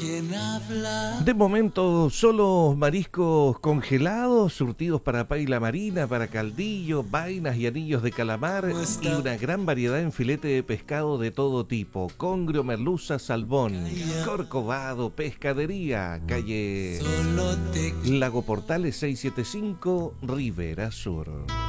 De momento, solo mariscos congelados, surtidos para paila marina, para caldillo, vainas y anillos de calamar y una gran variedad en filete de pescado de todo tipo. Congrio, merluza, salmón, corcovado, pescadería, calle Lago Portales 675, Rivera Sur.